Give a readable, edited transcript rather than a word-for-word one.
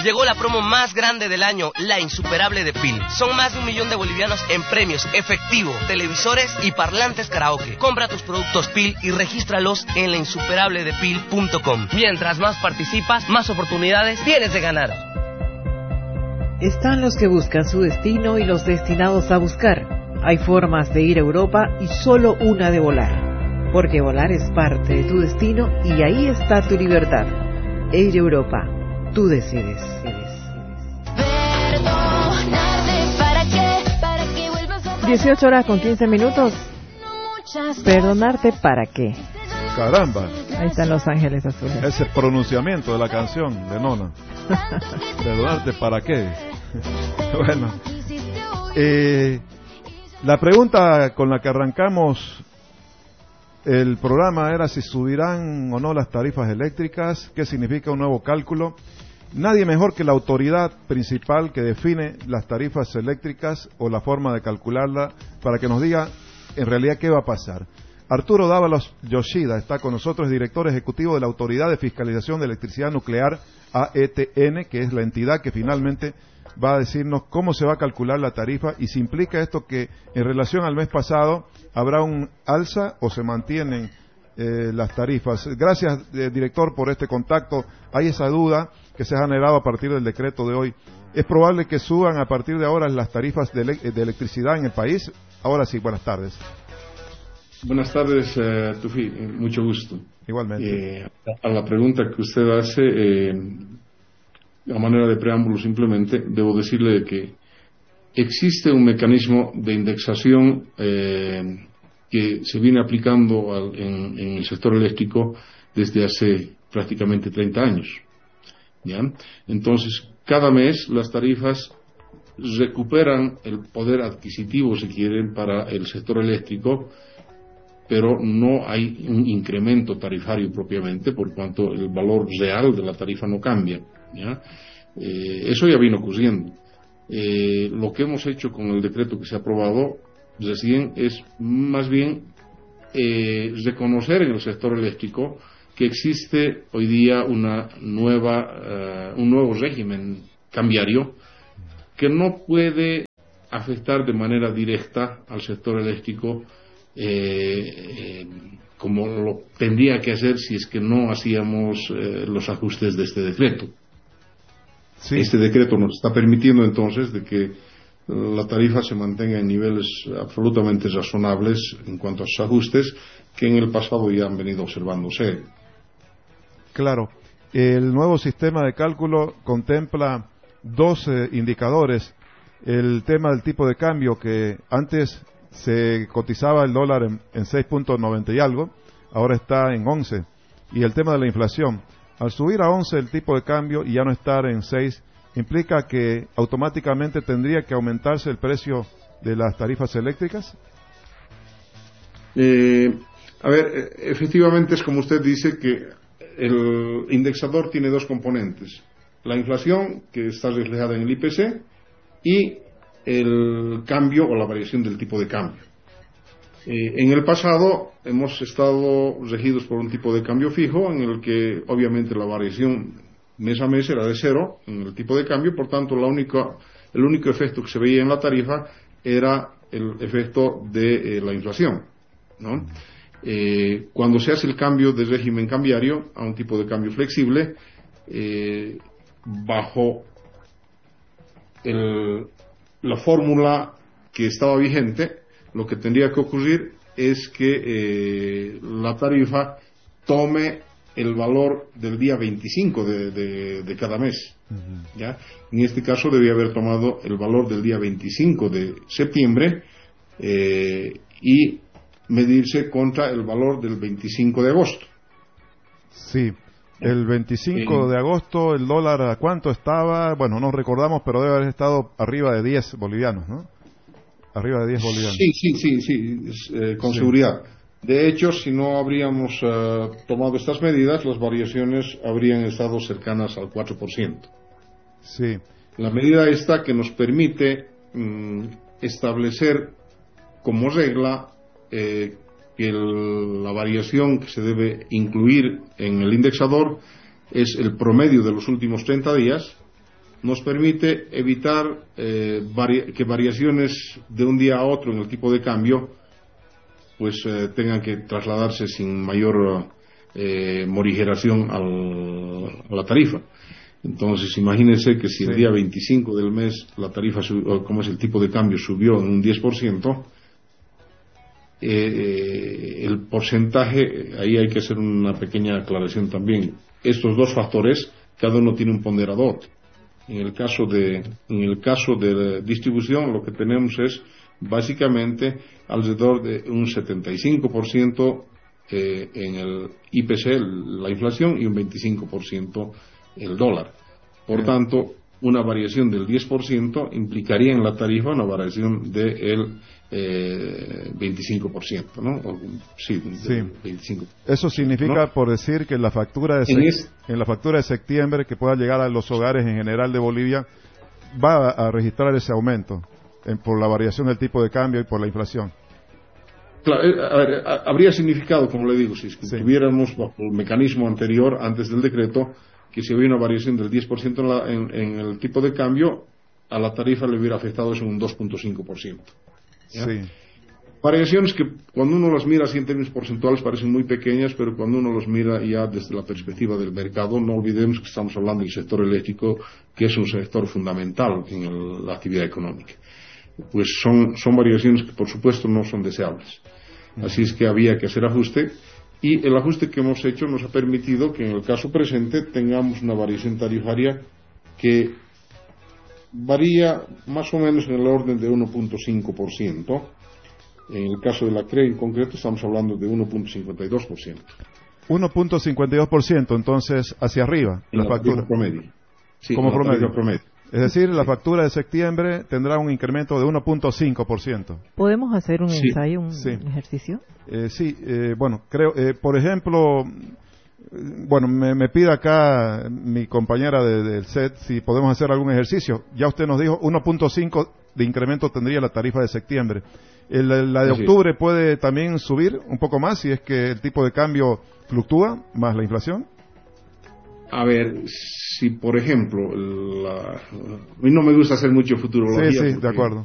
Llegó la promo más grande del año, la insuperable de PIL. Son más de 1 millón de bolivianos en premios, efectivo, televisores y parlantes karaoke. Compra tus productos PIL y regístralos en lainsuperabledepil.com. Mientras más participas, más oportunidades tienes de ganar. Están los que buscan su destino y los destinados a buscar. Hay formas de ir a Europa y solo una de volar. Porque volar es parte de tu destino y ahí está tu libertad. Air Europa. Tú decides. 18 horas con 15 minutos. ¿Perdonarte para qué? Caramba. Ahí están Los Ángeles Azules. Ese pronunciamiento de la canción de Nona. ¿Perdonarte para qué? Bueno. La pregunta con la que arrancamos el programa era si subirán o no las tarifas eléctricas, qué significa un nuevo cálculo. Nadie mejor que la autoridad principal que define las tarifas eléctricas o la forma de calcularla para que nos diga en realidad qué va a pasar. Arturo Dávalos Yoshida está con nosotros, director ejecutivo de la Autoridad de Fiscalización de Electricidad Nuclear, AETN, que es la entidad que finalmente va a decirnos cómo se va a calcular la tarifa y si implica esto que en relación al mes pasado habrá un alza o se mantienen las tarifas. Gracias, director, por este contacto. Hay esa duda que se ha generado a partir del decreto de hoy. ¿Es probable que suban a partir de ahora las tarifas de electricidad en el país? Ahora sí, buenas tardes. Buenas tardes, Tufi, mucho gusto. Igualmente. A la pregunta que usted hace, a manera de preámbulo simplemente, debo decirle que existe un mecanismo de indexación que se viene aplicando en el sector eléctrico desde hace prácticamente 30 años. ¿Ya? Entonces, cada mes las tarifas recuperan el poder adquisitivo, si quieren, para el sector eléctrico, pero no hay un incremento tarifario propiamente, por cuanto el valor real de la tarifa no cambia. ¿Ya? Eso ya vino ocurriendo. Lo que hemos hecho con el decreto que se ha aprobado recién es más bien reconocer en el sector eléctrico que existe hoy día un nuevo régimen cambiario que no puede afectar de manera directa al sector eléctrico como lo tendría que hacer si es que no hacíamos los ajustes de este decreto. Sí. Este decreto nos está permitiendo entonces de que la tarifa se mantenga en niveles absolutamente razonables en cuanto a sus ajustes que en el pasado ya han venido observándose. Claro, el nuevo sistema de cálculo contempla dos indicadores. El tema del tipo de cambio, que antes se cotizaba el dólar en 6.90 y algo, ahora está en 11. Y el tema de la inflación. Al subir a 11 el tipo de cambio y ya no estar en 6, ¿implica que automáticamente tendría que aumentarse el precio de las tarifas eléctricas? Efectivamente es como usted dice que el indexador tiene dos componentes. La inflación, que está reflejada en el IPC, y el cambio o la variación del tipo de cambio. En el pasado hemos estado regidos por un tipo de cambio fijo en el que obviamente la variación mes a mes era de cero en el tipo de cambio, por tanto el único efecto que se veía en la tarifa era el efecto de la inflación, ¿no? Cuando se hace el cambio de régimen cambiario a un tipo de cambio flexible, bajo la fórmula que estaba vigente, lo que tendría que ocurrir es que la tarifa tome el valor del día 25 de cada mes. Uh-huh. ¿Ya? En este caso debía haber tomado el valor del día 25 de septiembre y medirse contra el valor del 25 de agosto. Sí. El 25 de agosto, ¿el dólar a cuánto estaba? Bueno, no recordamos, pero debe haber estado arriba de 10 bolivianos, ¿no? Arriba de 10 bolivianos. Sí, con seguridad. De hecho, si no habríamos tomado estas medidas, las variaciones habrían estado cercanas al 4%. Sí. La medida esta que nos permite establecer como regla que la variación que se debe incluir en el indexador es el promedio de los últimos 30 días nos permite evitar que variaciones de un día a otro en el tipo de cambio pues tengan que trasladarse sin mayor morigeración a la tarifa. Entonces, imagínense que si el día 25 del mes la tarifa, como es el tipo de cambio, subió en un 10%, el porcentaje, ahí hay que hacer una pequeña aclaración también. Estos dos factores, cada uno tiene un ponderador. En el caso de distribución, lo que tenemos es básicamente alrededor de un 75% en el IPC, la inflación, y un 25% el dólar. Por tanto, una variación del 10% implicaría en la tarifa una variación del 25%, ¿no? Sí. 25%. Eso significa, ¿no?, por decir que en la factura de septiembre, que pueda llegar a los hogares en general de Bolivia, va a registrar ese aumento por la variación del tipo de cambio y por la inflación. Claro, a ver, habría significado, como le digo, si estuviéramos bajo el mecanismo anterior, antes del decreto, que si había una variación del 10% en el tipo de cambio, a la tarifa le hubiera afectado eso en un 2.5%. Sí. Variaciones que cuando uno las mira así en términos porcentuales parecen muy pequeñas, pero cuando uno las mira ya desde la perspectiva del mercado, no olvidemos que estamos hablando del sector eléctrico, que es un sector fundamental en la actividad económica. Pues son variaciones que por supuesto no son deseables. Así es que había que hacer ajuste, y el ajuste que hemos hecho nos ha permitido que en el caso presente tengamos una variación tarifaria que varía más o menos en el orden de 1.5%. En el caso de la CRE en concreto estamos hablando de 1.52%. 1.52%, entonces hacia arriba en la factura promedio. Sí, como promedio. promedio. Es decir, la factura de septiembre tendrá un incremento de 1.5%. ¿Podemos hacer un ensayo, un ejercicio? Bueno, creo, por ejemplo, me pide acá mi compañera del SET si podemos hacer algún ejercicio. Ya usted nos dijo 1.5 de incremento tendría la tarifa de septiembre. La de octubre puede también subir un poco más si es que el tipo de cambio fluctúa más la inflación. A ver, si por ejemplo, a mí no me gusta hacer mucho futurología. Sí, de acuerdo.